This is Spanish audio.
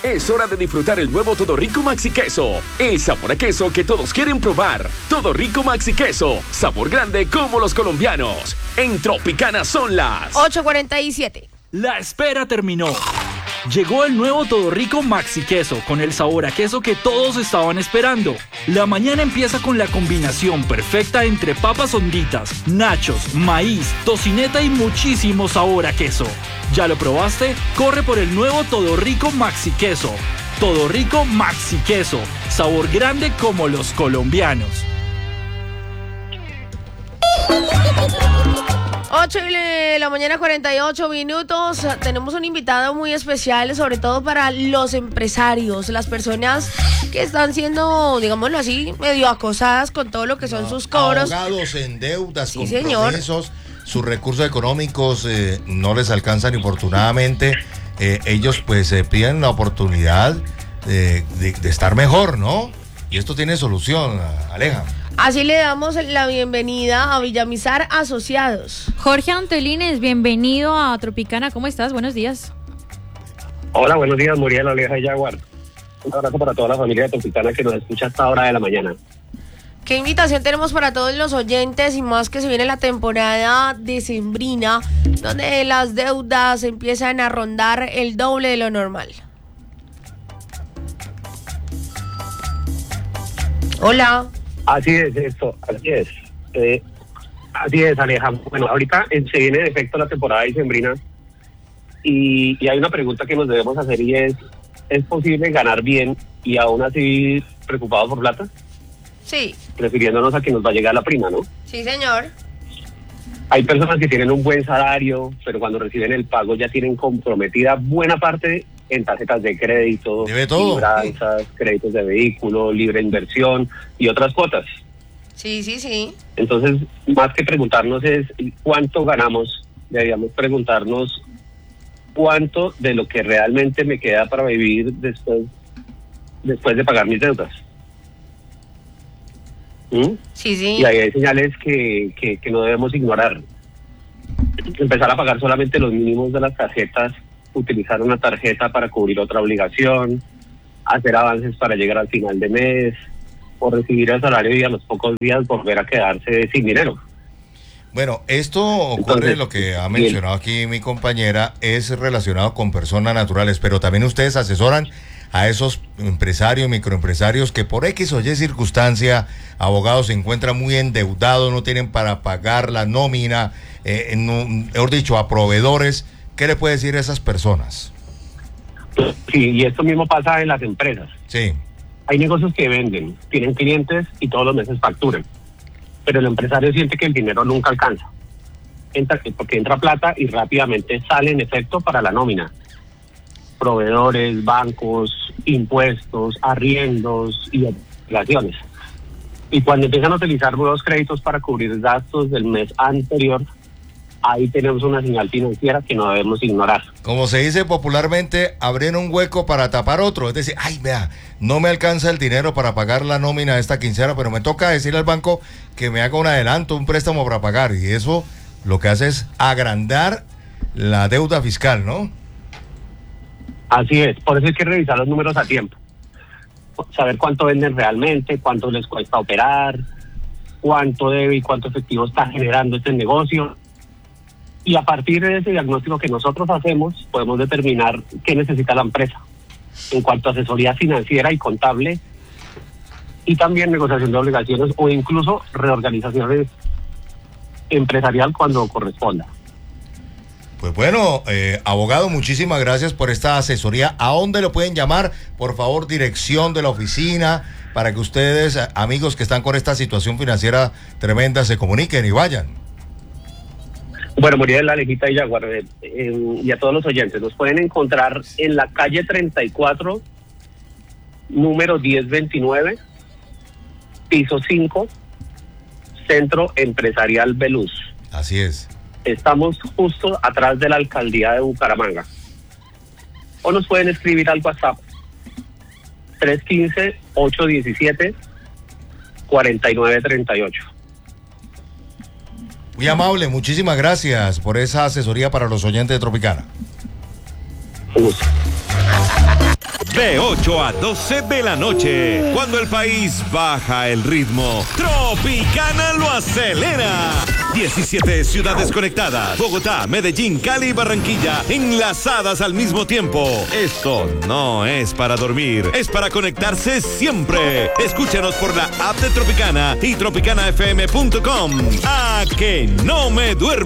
Es hora de disfrutar el nuevo Todo Rico Maxi Queso. El sabor a queso que todos quieren probar. Todo Rico Maxi Queso. Sabor grande como los colombianos. En Tropicana son las 8:47. La espera terminó. Llegó el nuevo Todo Rico Maxi Queso con el sabor a queso que todos estaban esperando. La mañana empieza con la combinación perfecta entre papas honditas, nachos, maíz, tocineta y muchísimo sabor a queso. ¿Ya lo probaste? Corre por el nuevo Todo Rico Maxi Queso. Todo Rico Maxi Queso. Sabor grande como los colombianos. 8:48. Tenemos un invitado muy especial, sobre todo para los empresarios, las personas que están siendo, digámoslo así, medio acosadas con todo lo que son sus cobros. Ahogados en deudas, sí, con señor. procesos, sus recursos económicos no les alcanzan, infortunadamente. Ellos pues piden la oportunidad de estar mejor, ¿no? Y esto tiene solución, Aleja. Así le damos la bienvenida a Villamizar Asociados. Jorge Antolines, bienvenido a Tropicana. ¿Cómo estás? Buenos días. Hola, buenos días, Muriel, Aleja y Jaguar. Un abrazo para toda la familia de Tropicana que nos escucha a esta hora de la mañana. ¿Qué invitación tenemos para todos los oyentes y más que se viene la temporada decembrina, donde las deudas empiezan a rondar el doble de lo normal? Hola. Así es esto, así es. Así es, Aleja. Bueno, ahorita se viene de efecto la temporada decembrina y hay una pregunta que nos debemos hacer y ¿es posible ganar bien y aún así preocupados por plata? Sí. Refiriéndonos a que nos va a llegar la prima, ¿no? Sí, señor. Hay personas que tienen un buen salario, pero cuando reciben el pago ya tienen comprometida buena parte en tarjetas de crédito, libranzas, créditos de vehículo, libre inversión y otras cuotas. Sí. Entonces, más que preguntarnos es cuánto ganamos, deberíamos preguntarnos cuánto de lo que realmente me queda para vivir después de pagar mis deudas. Sí. Y ahí hay señales que no debemos ignorar. Empezar a pagar solamente los mínimos de las tarjetas, utilizar una tarjeta para cubrir otra obligación, hacer avances para llegar al final de mes, o recibir el salario y a los pocos días volver a quedarse sin dinero. Bueno, esto ocurre, entonces, lo que ha mencionado aquí mi compañera, es relacionado con personas naturales, pero también ustedes asesoran a esos empresarios, microempresarios que por X o Y circunstancia, abogados, se encuentran muy endeudados, no tienen para pagar la nómina, mejor dicho, a proveedores. ¿Qué le puede decir a esas personas? Sí, y esto mismo pasa en las empresas. Sí. Hay negocios que venden, tienen clientes y todos los meses facturan, pero el empresario siente que el dinero nunca alcanza. Porque entra plata y rápidamente sale en efecto para la nómina. Proveedores, bancos, impuestos, arriendos y obligaciones. Y cuando empiezan a utilizar nuevos créditos para cubrir gastos del mes anterior, ahí tenemos una señal financiera que no debemos ignorar. Como se dice popularmente, abrir un hueco para tapar otro. Es decir, ay, vea, no me alcanza el dinero para pagar la nómina de esta quincena, pero me toca decirle al banco que me haga un adelanto, un préstamo para pagar. Y eso lo que hace es agrandar la deuda fiscal, ¿no? Así es, por eso hay que revisar los números a tiempo. Saber cuánto venden realmente, cuánto les cuesta operar, cuánto debe y cuánto efectivo está generando este negocio. Y a partir de ese diagnóstico que nosotros hacemos, podemos determinar qué necesita la empresa en cuanto a asesoría financiera y contable, y también negociación de obligaciones o incluso reorganizaciones empresarial cuando corresponda. Pues bueno, abogado, muchísimas gracias por esta asesoría. ¿A dónde lo pueden llamar? Por favor, dirección de la oficina, para que ustedes, amigos que están con esta situación financiera tremenda, se comuniquen y vayan. Bueno, Muriel, Alejita y Jaguar, y a todos los oyentes, nos pueden encontrar en la calle 34, número 1029, piso 5, Centro Empresarial Beluz. Así es. Estamos justo atrás de la alcaldía de Bucaramanga. O nos pueden escribir al WhatsApp 315-817-4938. Muy amable, muchísimas gracias por esa asesoría para los oyentes de Tropicana. Un gusto. De 8 a 12 de la noche, cuando el país baja el ritmo, Tropicana lo acelera. 17 ciudades conectadas, Bogotá, Medellín, Cali y Barranquilla, enlazadas al mismo tiempo. Esto no es para dormir, es para conectarse siempre. Escúchanos por la app de Tropicana y tropicanafm.com. ¡A que no me duermo!